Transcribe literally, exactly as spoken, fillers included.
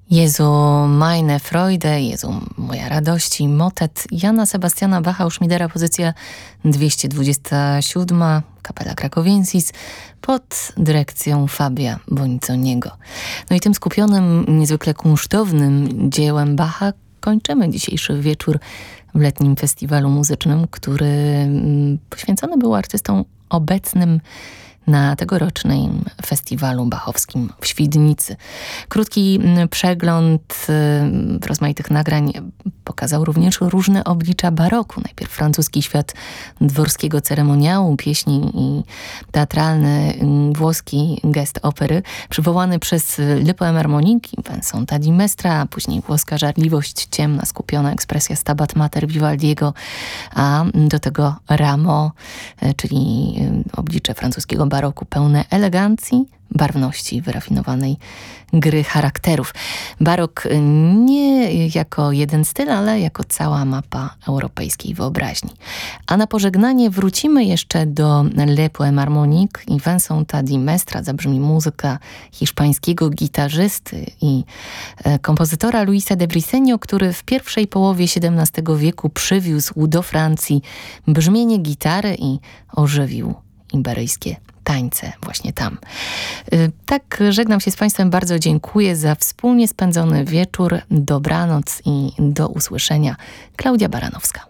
Jezu, meine Freude, Jezu, moja radości, motet Jana Sebastiana Bacha Schmidera, pozycja dwieście dwudziesta siódma, Kapela Krakowiensis pod dyrekcją Fabia Bonizoniego. No i tym skupionym, niezwykle kunsztownym dziełem Bacha kończymy dzisiejszy wieczór w letnim festiwalu muzycznym, który poświęcony był artystom obecnym na tegorocznym festiwalu bachowskim w Świdnicy. Krótki przegląd rozmaitych nagrań pokazał również różne oblicza baroku. Najpierw francuski świat dworskiego ceremoniału, pieśni i teatralny włoski gest opery, przywołany przez Le Poème harmonique Vincenta di Mestra, a później włoska żarliwość, ciemna, skupiona ekspresja Stabat Mater Vivaldiego, a do tego Rameau, czyli oblicze francuskiego baroku pełne elegancji, barwności, wyrafinowanej gry charakterów. Barok nie jako jeden styl, ale jako cała mapa europejskiej wyobraźni. A na pożegnanie wrócimy jeszcze do Le Poème harmonique i Vincenta di Mestra. Zabrzmi muzyka hiszpańskiego gitarzysty i kompozytora Luisa de Briceño, który w pierwszej połowie siedemnastego wieku przywiózł do Francji brzmienie gitary i ożywił iberyjskie tańce właśnie tam. Tak, żegnam się z Państwem. Bardzo dziękuję za wspólnie spędzony wieczór. Dobranoc i do usłyszenia. Klaudia Baranowska.